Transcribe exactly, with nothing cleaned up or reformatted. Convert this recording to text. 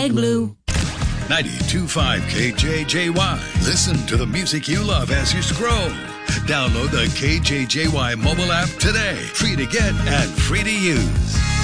Egg Blue. ninety-two point five K J J Y. Listen to the music you love as you scroll. Download the K J J Y mobile app today. Free to get and free to use.